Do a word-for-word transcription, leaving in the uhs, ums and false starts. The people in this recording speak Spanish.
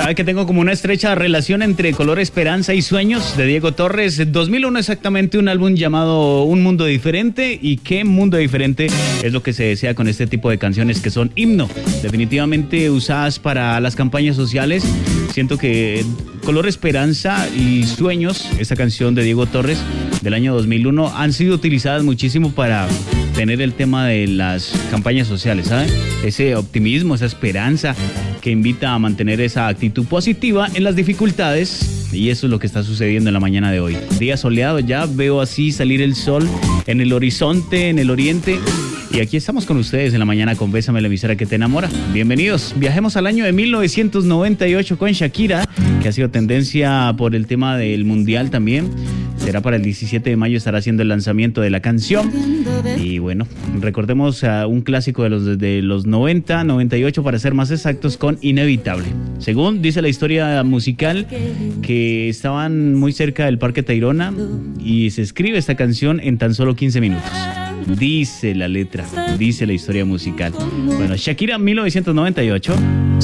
Sabe que tengo como una estrecha relación entre Color Esperanza y Sueños de Diego Torres. dos mil uno exactamente, un álbum llamado Un Mundo Diferente. ¿Y qué mundo diferente es lo que se desea con este tipo de canciones que son himno? Definitivamente usadas para las campañas sociales. Siento que Color Esperanza y Sueños, esta canción de Diego Torres del año dos mil uno, han sido utilizadas muchísimo para tener el tema de las campañas sociales, ¿saben? Ese optimismo, esa esperanza que invita a mantener esa actitud positiva en las dificultades, y eso es lo que está sucediendo en la mañana de hoy. Día soleado, ya veo así salir el sol en el horizonte, en el oriente, y aquí estamos con ustedes en la mañana con Bésame, la emisora que te enamora. Bienvenidos, viajemos al año de mil novecientos noventa y ocho con Shakira, que ha sido tendencia por el tema del mundial también. Será para el diecisiete de mayo, estará haciendo el lanzamiento de la canción. Y bueno, recordemos uh, un clásico de los, de los noventa, noventa y ocho para ser más exactos, con Inevitable. Según dice la historia musical, que estaban muy cerca del Parque Tayrona y se escribe esta canción en tan solo quince minutos. Dice la letra, dice la historia musical. Bueno, Shakira, mil novecientos noventa y ocho.